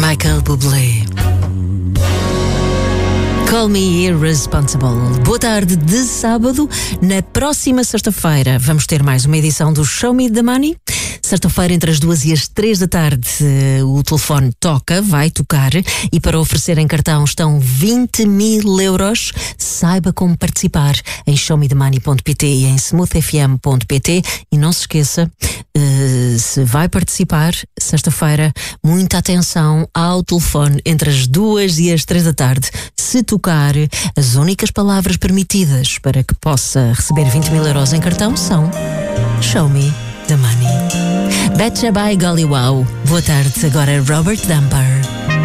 Michael Bublé. Call Me Irresponsible. Boa tarde de sábado. Na próxima sexta-feira vamos ter mais uma edição do Show Me the Money. Sexta-feira, entre as 2 e as 3 da tarde, o telefone vai tocar, e para oferecer em cartão estão 20.000 euros. Saiba como participar em showmethemoney.pt e em smoothfm.pt. E não se esqueça, se vai participar sexta-feira, muita atenção ao telefone entre as 2 e as 3 da tarde. Se tocar, as únicas palavras permitidas para que possa receber 20.000 euros em cartão são Show Me the Money. Betcha by Golly Wow. Boa tarde, agora Robert Dumper.